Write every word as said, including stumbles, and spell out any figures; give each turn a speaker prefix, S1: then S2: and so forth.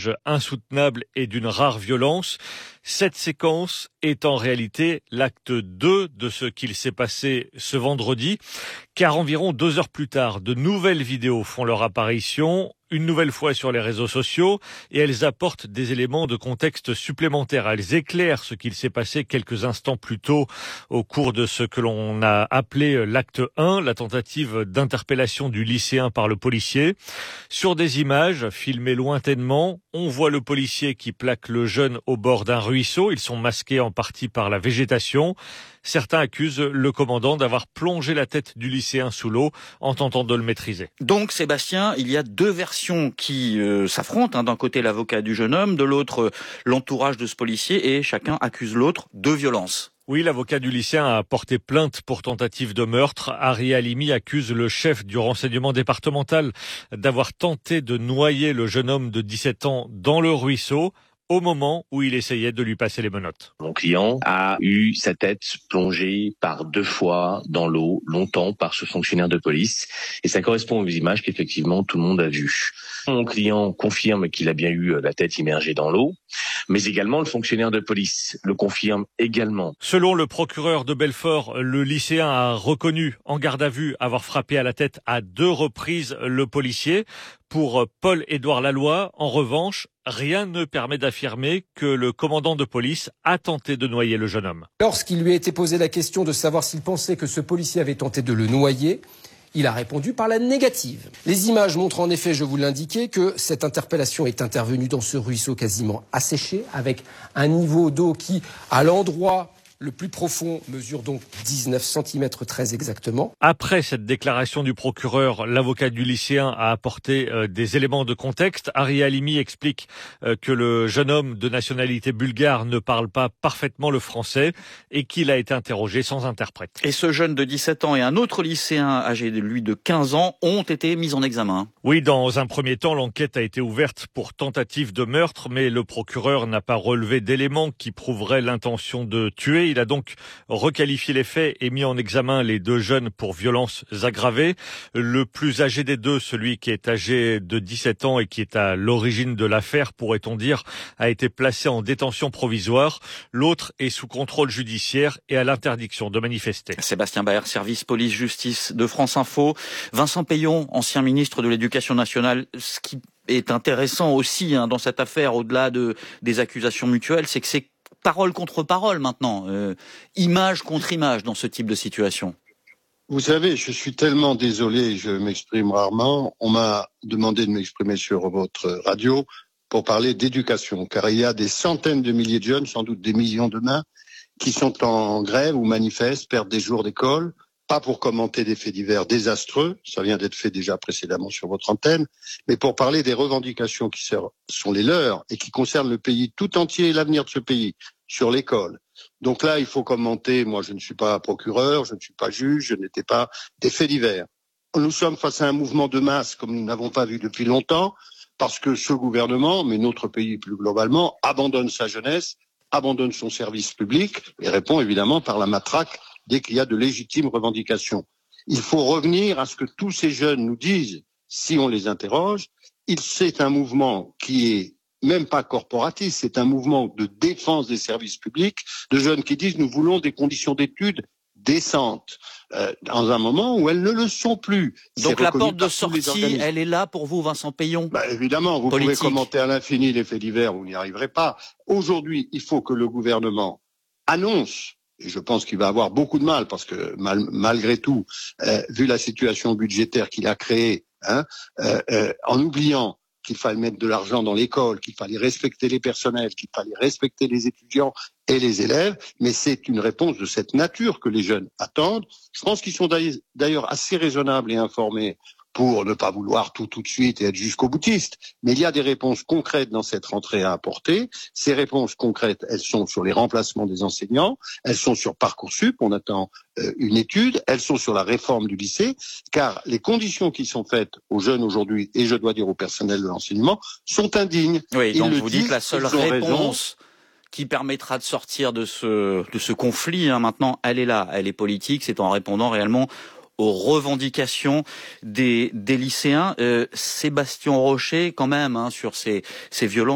S1: images insoutenables et d'une rare violence. Cette séquence est en réalité l'acte deux de ce qu'il s'est passé ce vendredi, car environ deux heures plus tard, de nouvelles vidéos font leur apparition, une nouvelle fois sur les réseaux sociaux, et elles apportent des éléments de contexte supplémentaires. Elles éclairent ce qu'il s'est passé quelques instants plus tôt au cours de ce que l'on a appelé l'acte un, la tentative d'interpellation du lycéen par le policier. Sur des images filmées lointainement, on voit le policier qui plaque le jeune au bord d'un ruisseau. Ils sont masqués en partie par la végétation. Certains accusent le commandant d'avoir plongé la tête du lycéen sous l'eau en tentant de le maîtriser.
S2: Donc Sébastien, il y a deux versions qui euh, s'affrontent. Hein. D'un côté l'avocat du jeune homme, de l'autre euh, l'entourage de ce policier, et chacun accuse l'autre de violence.
S1: Oui, l'avocat du lycéen a porté plainte pour tentative de meurtre. Hari Halimi accuse le chef du renseignement départemental d'avoir tenté de noyer le jeune homme de dix-sept ans dans le ruisseau au moment où il essayait de lui passer les menottes.
S3: Mon client a eu sa tête plongée par deux fois dans l'eau, longtemps, par ce fonctionnaire de police. Et ça correspond aux images qu'effectivement tout le monde a vues. Mon client confirme qu'il a bien eu la tête immergée dans l'eau, mais également le fonctionnaire de police le confirme également.
S1: Selon le procureur de Belfort, le lycéen a reconnu en garde à vue avoir frappé à la tête à deux reprises le policier. Pour Paul-Édouard Laloy, en revanche, rien ne permet d'affirmer que le commandant de police a tenté de noyer le jeune homme.
S4: Lorsqu'il lui a été posé la question de savoir s'il pensait que ce policier avait tenté de le noyer, il a répondu par la négative. Les images montrent en effet, je vous l'indiquais, que cette interpellation est intervenue dans ce ruisseau quasiment asséché, avec un niveau d'eau qui, à l'endroit le plus profond, mesure donc dix-neuf centimètres très exactement.
S1: Après cette déclaration du procureur, l'avocat du lycéen a apporté euh, des éléments de contexte. Hari Halimi explique euh, que le jeune homme de nationalité bulgare ne parle pas parfaitement le français et qu'il a été interrogé sans interprète.
S2: Et ce jeune de dix-sept ans et un autre lycéen âgé de lui de quinze ans ont été mis en examen.
S1: Oui, dans un premier temps, l'enquête a été ouverte pour tentative de meurtre, mais le procureur n'a pas relevé d'éléments qui prouveraient l'intention de tuer. Il a donc requalifié les faits et mis en examen les deux jeunes pour violences aggravées. Le plus âgé des deux, celui qui est âgé de dix-sept ans et qui est à l'origine de l'affaire, pourrait-on dire, a été placé en détention provisoire. L'autre est sous contrôle judiciaire et à l'interdiction de manifester.
S2: Sébastien Baer, service police-justice de France Info. Vincent Peillon, ancien ministre de l'Éducation nationale, ce qui est intéressant aussi hein, dans cette affaire, au-delà de, des accusations mutuelles, c'est que c'est parole contre parole maintenant, euh, image contre image dans ce type de situation.
S5: Vous savez, je suis tellement désolé, je m'exprime rarement. On m'a demandé de m'exprimer sur votre radio pour parler d'éducation, car il y a des centaines de milliers de jeunes, sans doute des millions demain, qui sont en grève ou manifestent, perdent des jours d'école, pas pour commenter des faits divers désastreux, ça vient d'être fait déjà précédemment sur votre antenne, mais pour parler des revendications qui sont les leurs et qui concernent le pays tout entier et l'avenir de ce pays, sur l'école. Donc là, il faut commenter, moi je ne suis pas procureur, je ne suis pas juge, je n'étais pas des faits divers. Nous sommes face à un mouvement de masse comme nous n'avons pas vu depuis longtemps, parce que ce gouvernement, mais notre pays plus globalement, abandonne sa jeunesse, abandonne son service public et répond évidemment par la matraque dès qu'il y a de légitimes revendications. Il faut revenir à ce que tous ces jeunes nous disent, si on les interroge. C'est un mouvement qui est même pas corporatiste, c'est un mouvement de défense des services publics, de jeunes qui disent nous voulons des conditions d'études décentes, euh, dans un moment où elles ne le sont plus.
S2: Donc la porte de sortie, elle est là pour vous, Vincent Peillon?
S5: Bah, évidemment, vous
S2: Politique.
S5: pouvez commenter à l'infini les faits divers, vous n'y arriverez pas. Aujourd'hui, il faut que le gouvernement annonce, et je pense qu'il va avoir beaucoup de mal, parce que mal, malgré tout, euh, vu la situation budgétaire qu'il a créée, hein, euh, euh, en oubliant qu'il fallait mettre de l'argent dans l'école, qu'il fallait respecter les personnels, qu'il fallait respecter les étudiants et les élèves, mais c'est une réponse de cette nature que les jeunes attendent. Je pense qu'ils sont d'ailleurs assez raisonnables et informés pour ne pas vouloir tout tout de suite et être jusqu'au boutiste. Mais il y a des réponses concrètes dans cette rentrée à apporter. Ces réponses concrètes, elles sont sur les remplacements des enseignants, elles sont sur Parcoursup, on attend euh, une étude, elles sont sur la réforme du lycée, car les conditions qui sont faites aux jeunes aujourd'hui, et je dois dire au personnel de l'enseignement, sont indignes.
S2: Oui,
S5: ils
S2: donc
S5: le
S2: vous
S5: disent,
S2: dites la seule réponse qui permettra de sortir de ce, de ce conflit, hein, maintenant, elle est là, elle est politique, c'est en répondant réellement aux revendications des, des lycéens. Euh, Sébastien Rocher, quand même, hein, sur ces, ces violences.